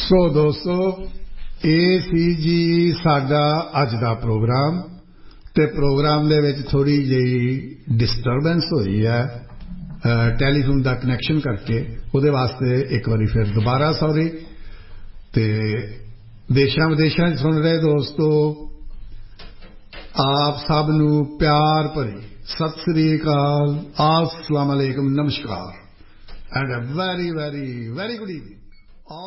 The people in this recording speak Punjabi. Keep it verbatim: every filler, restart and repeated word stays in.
ਸੋ ਦੋਸਤੋ, ਇਹ ਸੀ ਜੀ ਸਾਡਾ ਅੱਜ ਦਾ ਪ੍ਰੋਗਰਾਮ ਤੇ ਪ੍ਰੋਗਰਾਮ ਦੇ ਵਿੱਚ ਥੋੜੀ ਜਿਹੀ ਡਿਸਟਰਬੈਂਸ ਹੋਈ ਹੈ ਟੈਲੀਫੋਨ ਦਾ ਕਨੈਕਸ਼ਨ ਕਰਕੇ। ਉਹਦੇ ਵਾਸਤੇ ਇੱਕ ਵਾਰੀ ਫਿਰ ਦੁਬਾਰਾ ਸੌਰੀ। ਤੇ ਦੇਸ਼ਾਂ ਵਿਦੇਸ਼ਾਂ 'ਚ ਸੁਣ ਰਹੇ ਦੋਸਤੋ, ਆਪ ਸਭ ਨੂੰ ਪਿਆਰ ਭਰੀ ਸਤਿ ਸ੍ਰੀ ਅਕਾਲ, अस्सलाम वालेकुम, नमस्कार and a very very very good evening.